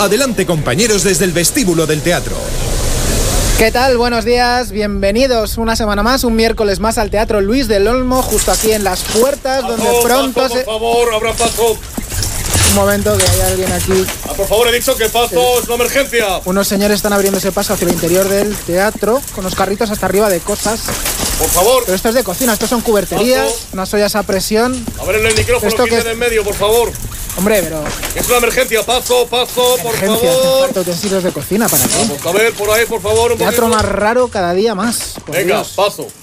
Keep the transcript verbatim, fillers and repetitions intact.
Adelante, compañeros, desde el vestíbulo del teatro. ¿Qué tal? Buenos días, bienvenidos una semana más, un miércoles más al Teatro Luis del Olmo, justo aquí en las puertas, paso, donde pronto paso, se... por favor, abra paso. Un momento, que hay alguien aquí. Ah, por favor, he dicho que paso, sí. Es una emergencia. Unos señores están abriéndose paso hacia el interior del teatro, con los carritos hasta arriba de cosas. Por favor. Pero esto es de cocina, estos son cuberterías, paso. Unas ollas a presión. A ver el micrófono ¿Esto que qué viene es? en medio, por favor. Hombre, pero... Es una emergencia, paso, paso, por Emergencia, favor. falta utensilios de cocina, ¿para qué? Vamos a ver, por ahí, por favor, un Teatro poquito. más raro cada día más. Venga, Dios. paso.